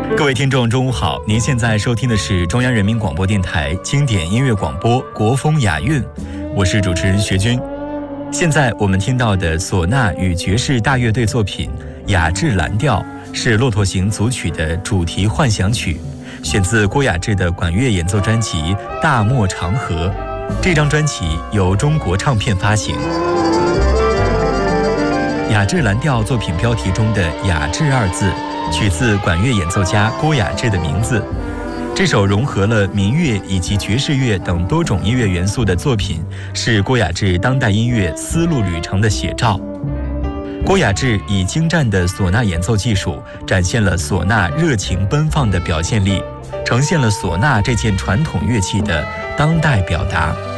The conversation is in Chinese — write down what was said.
各位听众，中午好！您现在收听的是中央人民广播电台经典音乐广播《国风雅韵》，我是主持人学军。现在我们听到的唢呐与爵士大乐队作品《雅致蓝调》是《骆驼行》组曲的主题幻想曲，选自郭雅志的管乐演奏专辑《大漠长河》。这张专辑由中国唱片发行。雅致蓝调作品标题中的雅致二字取自管乐演奏家郭雅志的名字。这首融合了民乐以及爵士乐等多种音乐元素的作品，是郭雅志当代音乐丝路旅程的写照。郭雅志以精湛的唢呐演奏技术，展现了唢呐热情奔放的表现力，呈现了唢呐这件传统乐器的当代表达。